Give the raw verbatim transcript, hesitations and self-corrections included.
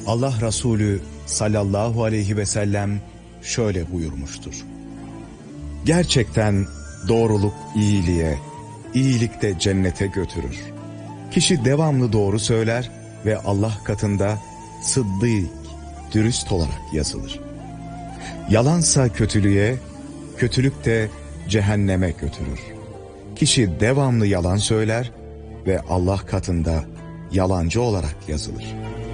Allah Resulü sallallahu aleyhi ve sellem şöyle buyurmuştur: gerçekten doğruluk iyiliğe, iyilik de cennete götürür. Kişi devamlı doğru söyler ve Allah katında sıddık, dürüst olarak yazılır. Yalansa kötülüğe, kötülük de cehenneme götürür. Kişi devamlı yalan söyler ve Allah katında yalancı olarak yazılır.